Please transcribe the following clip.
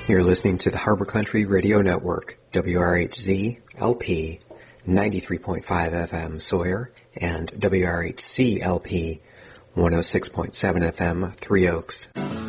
You're listening to the Harbor Country Radio Network, WRHZ-LP, 93.5 FM Sawyer, and WRHC-LP, 106.7 FM Three Oaks.